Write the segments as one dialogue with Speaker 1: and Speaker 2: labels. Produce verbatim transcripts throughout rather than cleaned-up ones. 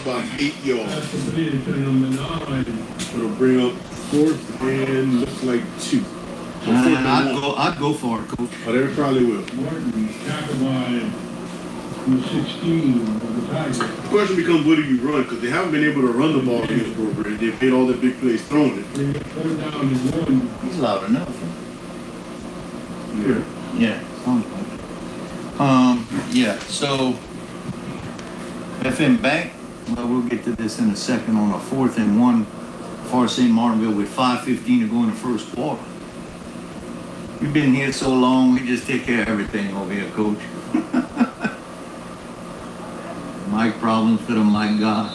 Speaker 1: about eight yards.
Speaker 2: That's completed to number nine.
Speaker 1: It'll bring up fourth and looks like two.
Speaker 3: Uh, I'd go. I'd go for it, coach.
Speaker 1: But they probably will.
Speaker 2: Morton, tackled by number sixteen of the Tigers.
Speaker 1: The question becomes, what do you run? Because they haven't been able to run the ball against Brobridge. They've made all the big plays throwing it.
Speaker 2: They got four down to one.
Speaker 3: He's loud enough.
Speaker 1: Yeah.
Speaker 3: Yeah. Sounds like it. Um. Yeah. So F M Bank. Well, we'll get to this in a second. On a fourth and one for Saint Martinville with five fifteen to go in the first quarter. We've been here so long, we just take care of everything over here, coach. Mic problems for the mic guy.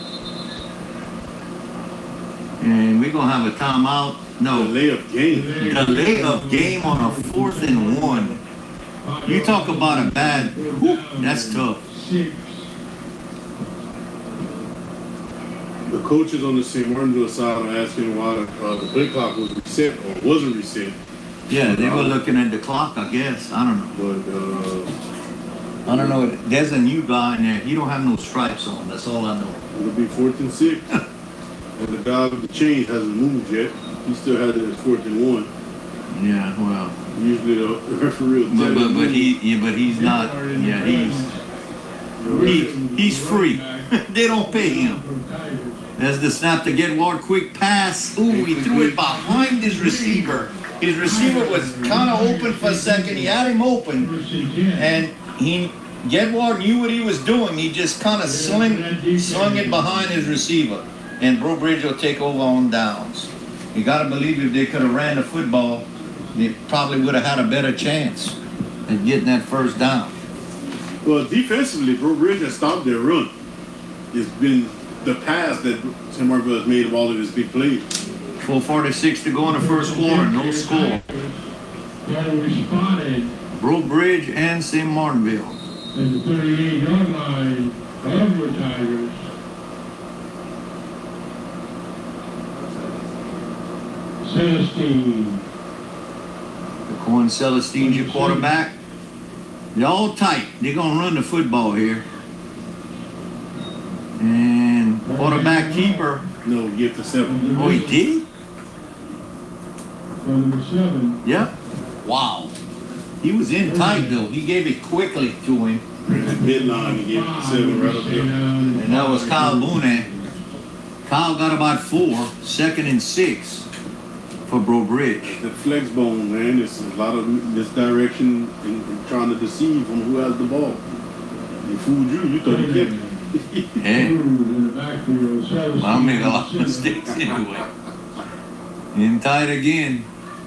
Speaker 3: And we're going to have a timeout. No.
Speaker 1: Delay of game.
Speaker 3: Delay of game on a fourth and one. You talk about a bad, whoop, that's tough.
Speaker 1: The coaches on the Saint Martinville side are asking why uh, the play clock was reset or wasn't reset.
Speaker 3: Yeah, they were looking at the clock, I guess. I don't know.
Speaker 1: But, uh,
Speaker 3: I don't know. There's a new guy in there. He don't have no stripes on. That's all I know.
Speaker 1: it'll be fourth and six. And the guy with the change hasn't moved yet. He still has it as fourth and one.
Speaker 3: Yeah, well.
Speaker 1: Usually the referee will
Speaker 3: But,
Speaker 1: tell
Speaker 3: but, but
Speaker 1: you.
Speaker 3: he, yeah, but he's not. Yeah, he's he, he's free. They don't pay him. There's the snap to get Ward, quick pass. Ooh, he threw it behind his receiver. His receiver was kind of open for a second. He had him open, and he Gedward knew what he was doing. He just kind of slung, slung it behind his receiver, and Brobridge will take over on downs. You got to believe if they could have ran the football, they probably would have had a better chance at getting that first down.
Speaker 1: Well, defensively, Brobridge has stopped their run. It's been the pass that Saint Martinville has made of all of his big plays.
Speaker 3: four forty-six to go in the first quarter, no score. Brobridge and Saint Martinville.
Speaker 2: And the thirty-eight yard line of the Tigers. Celestine.
Speaker 3: The Cohen Celestine's your quarterback. They're all tight. They're going to run the football here. And quarterback keeper.
Speaker 1: No, get to seven.
Speaker 3: Oh, he did?
Speaker 2: Number seven.
Speaker 3: Yep. Wow. He was in tight, though. He gave it quickly to him.
Speaker 1: Midline, he gave it to seven right up there.
Speaker 3: And that was Kyle Boone. Kyle got about four, second and six for Brobridge.
Speaker 1: The flex bone, man, there's a lot of misdirection and, and trying to deceive on who has the ball. They fooled you, you thought you kept it.
Speaker 3: Hey, well, I made a lot of mistakes anyway. In tight again.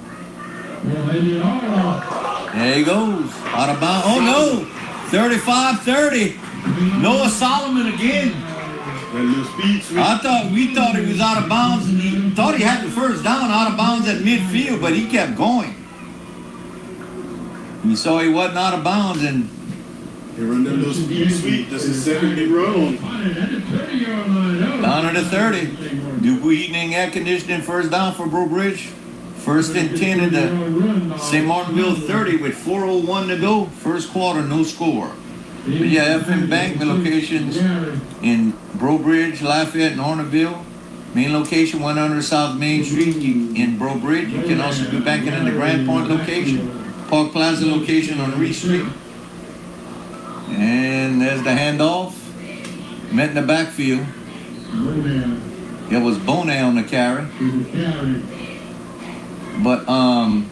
Speaker 3: There he goes. Out of bounds. Oh no! thirty-five thirty. Noah Solomon again.
Speaker 1: That little speed sweep.
Speaker 3: I thought we thought he was out of bounds. And he thought he had the first down out of bounds at midfield, but he kept going. You saw he wasn't out of bounds, and
Speaker 1: He run that little speed sweep. That's his second big run on him.
Speaker 3: down at the thirty. Dubuque Heating and Air Conditioning first down for Brobridge. First and ten in the Saint Martinville thirty with four oh one to go. First quarter, no score. But yeah, F M Bank locations in Brobridge, Lafayette, and Hornerville. Main location, one hundred South Main Street in Brobridge. You can also be banking in the Grand Point location. Park Plaza location on Reese Street. And there's the handoff. Met in the backfield. It was Bonet on the carry. But, um,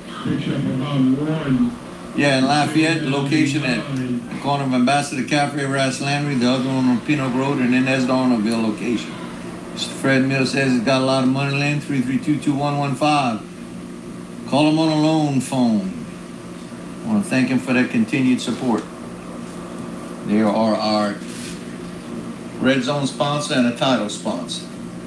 Speaker 3: yeah, in Lafayette, the location at the corner of Ambassador Cafe, Ras Landry, the other one on Pinot Road, and then there's the Hornerville location. Mister Fred Mills says he's got a lot of money lent, three three two, two one one five. Call him on a loan phone. I want to thank him for their continued support. They are our Red Zone sponsor and a title sponsor.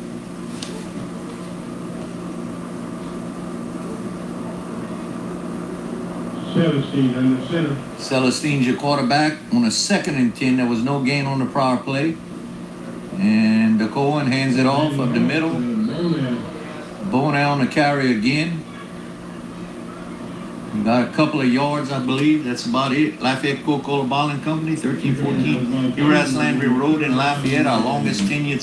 Speaker 2: Celestine in the center.
Speaker 3: Celestine's your quarterback on a second and ten. There was no gain on the prior play. And the Cohen hands it off up the middle. Bowen on the carry again. Got a couple of yards, I believe. That's about it. Lafayette Coca-Cola Bottling Company, thirteen fourteen Uras Landry Road in Lafayette, our longest tenured